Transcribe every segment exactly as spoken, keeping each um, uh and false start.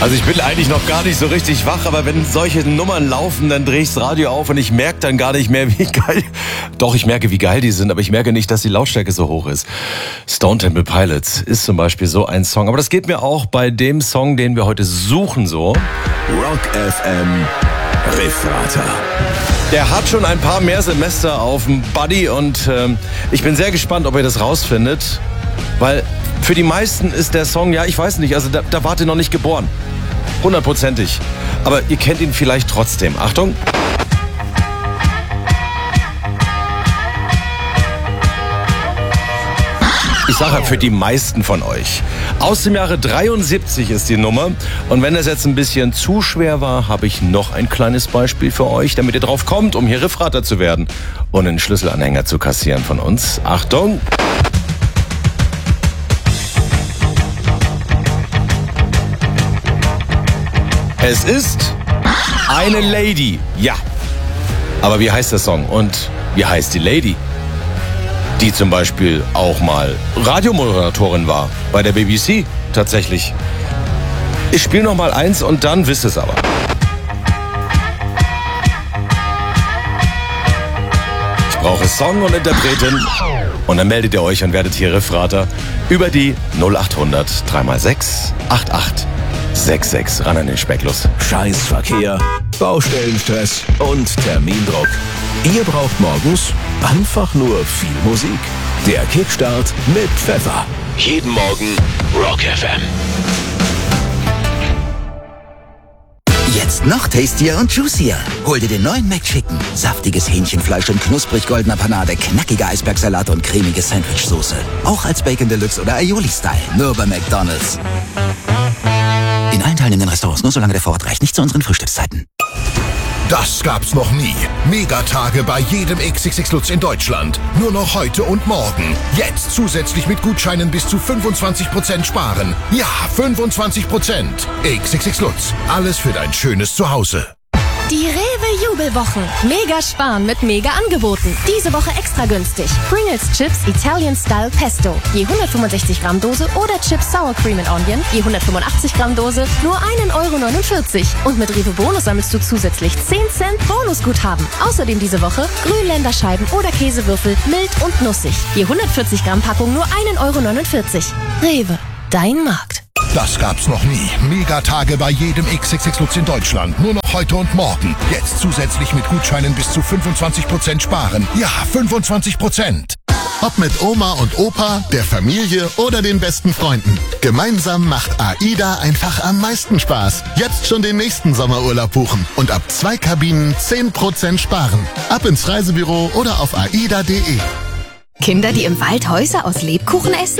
Also ich bin eigentlich noch gar nicht so richtig wach, aber wenn solche Nummern laufen, dann drehe ich das Radio auf und ich merke dann gar nicht mehr, wie geil... Doch, ich merke, wie geil die sind, aber ich merke nicht, dass die Lautstärke so hoch ist. Stone Temple Pilots ist zum Beispiel so ein Song. Aber das geht mir auch bei dem Song, den wir heute suchen, so. Rock F M Refrater. Der hat schon ein paar mehr Semester auf dem Buddy und ähm, ich bin sehr gespannt, ob ihr das rausfindet. Weil für die meisten ist der Song, ja, ich weiß nicht, also da, da wart ihr noch nicht geboren. Hundertprozentig. Aber ihr kennt ihn vielleicht trotzdem. Achtung. Ich sage für die meisten von euch. Aus dem Jahre dreiundsiebzig ist die Nummer. Und wenn das jetzt ein bisschen zu schwer war, habe ich noch ein kleines Beispiel für euch, damit ihr drauf kommt, um hier Riffrater zu werden und einen Schlüsselanhänger zu kassieren von uns. Achtung! Es ist eine Lady. Ja. Aber wie heißt der Song? Und wie heißt die Lady? Die zum Beispiel auch mal Radiomoderatorin war bei der B B C, tatsächlich. Ich spiele noch mal eins und dann wisst es aber. Ich brauche Song und Interpretin und dann meldet ihr euch und werdet hier Riffrater über die null acht hundert drei mal sechs acht acht sechs sechs. Ran an den Specklos. Scheißverkehr, Baustellenstress und Termindruck. Ihr braucht morgens einfach nur viel Musik. Der Kickstart mit Pfeffer. Jeden Morgen Rock F M. Jetzt noch tastier und juicier. Hol dir den neuen McChicken. Saftiges Hähnchenfleisch in knusprig goldener Panade, knackiger Eisbergsalat und cremige Sandwichsoße. Auch als Bacon Deluxe oder Aioli-Style. Nur bei McDonald's. In allen teilnehmenden Restaurants nur solange der Vorrat reicht. Nicht zu unseren Frühstückszeiten. Das gab's noch nie. Megatage bei jedem X X X Lutz in Deutschland. Nur noch heute und morgen. Jetzt zusätzlich mit Gutscheinen bis zu fünfundzwanzig Prozent sparen. Ja, fünfundzwanzig Prozent. X X X Lutz. Alles für dein schönes Zuhause. Die Rewe-Jubelwochen. Mega sparen mit mega Angeboten. Diese Woche extra günstig. Pringles Chips Italian Style Pesto. Je hundertfünfundsechzig Gramm Dose oder Chips Sour Cream and Onion. Je hundertfünfundachtzig Gramm Dose. Nur ein Euro neunundvierzig. Und mit Rewe Bonus sammelst du zusätzlich zehn Cent Bonusguthaben. Außerdem diese Woche Grünländerscheiben oder Käsewürfel mild und nussig. Je hundertvierzig Gramm Packung nur ein Euro neunundvierzig. Rewe. Dein Markt. Das gab's noch nie. Megatage bei jedem X X X Lutz in Deutschland. Nur noch heute und morgen. Jetzt zusätzlich mit Gutscheinen bis zu fünfundzwanzig Prozent sparen. Ja, fünfundzwanzig Prozent. Ob mit Oma und Opa, der Familie oder den besten Freunden. Gemeinsam macht AIDA einfach am meisten Spaß. Jetzt schon den nächsten Sommerurlaub buchen und ab zwei Kabinen zehn Prozent sparen. Ab ins Reisebüro oder auf aida punkt de. Kinder, die im Wald Häuser aus Lebkuchen essen?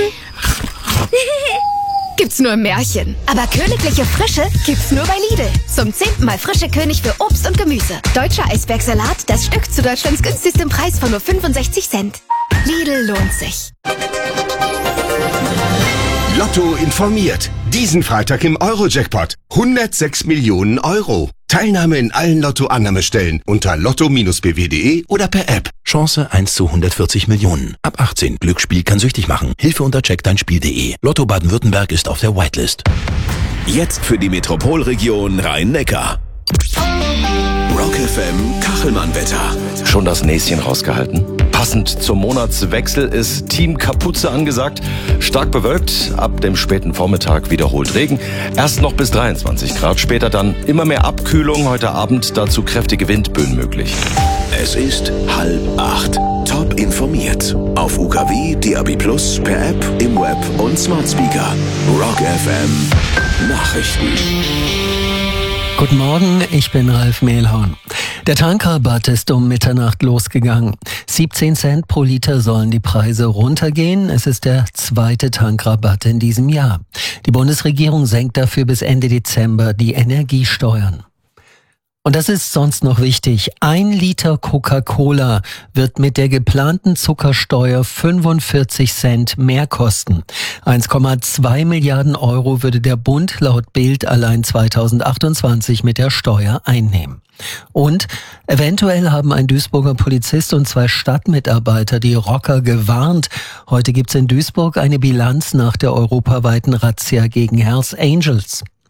Gibt's nur im Märchen. Aber königliche Frische gibt's nur bei Lidl. Zum zehnten Mal frische König für Obst und Gemüse. Deutscher Eisbergsalat, das Stück zu Deutschlands günstigstem Preis von nur fünfundsechzig Cent. Lidl lohnt sich. Lotto informiert. Diesen Freitag im Euro-Jackpot. hundertsechs Millionen Euro. Teilnahme in allen Lotto-Annahmestellen unter lotto Bindestrich b w punkt de oder per App. Chance eins zu hundertvierzig Millionen. Ab achtzehn. Glücksspiel kann süchtig machen. Hilfe unter check dein Spiel punkt de. Lotto Baden-Württemberg ist auf der Whitelist. Jetzt für die Metropolregion Rhein-Neckar. Rock F M Kachelmann-Wetter. Schon das Näschen rausgehalten? Passend zum Monatswechsel ist Team Kapuze angesagt. Stark bewölkt, ab dem späten Vormittag wiederholt Regen. Erst noch bis dreiundzwanzig Grad, später dann immer mehr Abkühlung. Heute Abend dazu kräftige Windböen möglich. Es ist halb acht. Top informiert. Auf U K W, D A B plus, per App, im Web und Smart Speaker. Rock F M Nachrichten. Guten Morgen, ich bin Ralf Mehlhorn. Der Tankrabatt ist um Mitternacht losgegangen. siebzehn Cent pro Liter sollen die Preise runtergehen. Es ist der zweite Tankrabatt in diesem Jahr. Die Bundesregierung senkt dafür bis Ende Dezember die Energiesteuern. Und das ist sonst noch wichtig. Ein Liter Coca-Cola wird mit der geplanten Zuckersteuer fünfundvierzig Cent mehr kosten. eins Komma zwei Milliarden Euro würde der Bund laut Bild allein zweitausendachtundzwanzig mit der Steuer einnehmen. Und eventuell haben ein Duisburger Polizist und zwei Stadtmitarbeiter die Rocker gewarnt. Heute gibt's in Duisburg eine Bilanz nach der europaweiten Razzia gegen Hells Angels.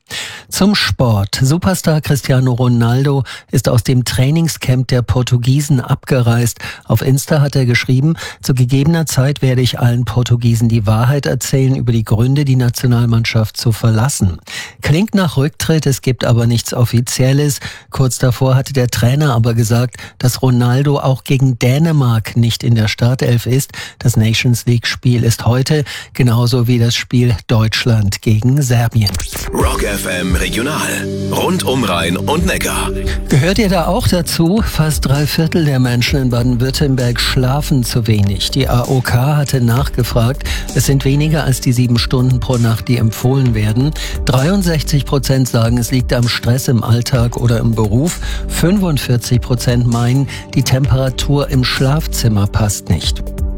Zum Sport. Superstar Cristiano Ronaldo ist aus dem Trainingscamp der Portugiesen abgereist. Auf Insta hat er geschrieben, zu gegebener Zeit werde ich allen Portugiesen die Wahrheit erzählen über die Gründe, die Nationalmannschaft zu verlassen. Klingt nach Rücktritt, es gibt aber nichts Offizielles. Kurz davor hatte der Trainer aber gesagt, dass Ronaldo auch gegen Dänemark nicht in der Startelf ist. Das Nations League-Spiel ist heute, genauso wie das Spiel Deutschland gegen Serbien. Rock F M Regional. Rund um Rhein und Neckar. Gehört ihr da auch dazu? Fast drei Viertel der Menschen in Baden-Württemberg schlafen zu wenig. Die A O K hatte nachgefragt. Es sind weniger als die sieben Stunden pro Nacht, die empfohlen werden. dreiundsechzig Prozent sagen, es liegt am Stress im Alltag oder im Beruf. fünfundvierzig Prozent meinen, die Temperatur im Schlafzimmer passt nicht.